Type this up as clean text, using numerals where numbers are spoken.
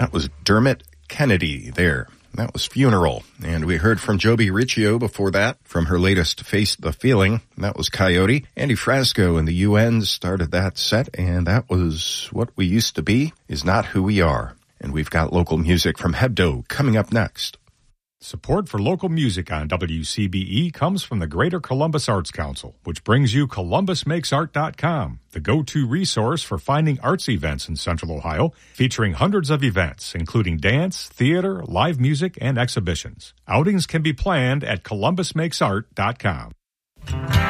That was Dermot Kennedy there. That was Funeral. And we heard from Joby Riccio before that, from her latest Face the Feeling. That was Coyote. Andy Frasco and the UN started that set, and that was What We Used to Be Is Not Who We Are. And we've got local music from Hebdo coming up next. Support for local music on WCBE comes from the Greater Columbus Arts Council, which brings you ColumbusMakesArt.com, the go-to resource for finding arts events in Central Ohio, featuring hundreds of events, including dance, theater, live music, and exhibitions. Outings can be planned at ColumbusMakesArt.com.